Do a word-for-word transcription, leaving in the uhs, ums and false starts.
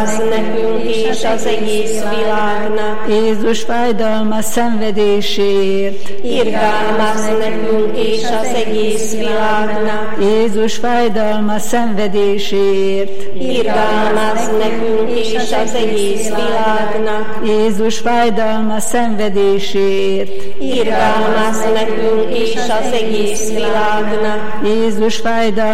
nekünk és az egész világnak. Jézus fájdalma szenvedéséért, Irgalmazz nekünk és az egész világnak. Jézus fájdalma szenvedéséért, Irgalmazz nekünk és az egész világnak. Jézus fájdalma szenvedéséért, Irgalmazz nekünk és az egész világnak. Jézus fájdalma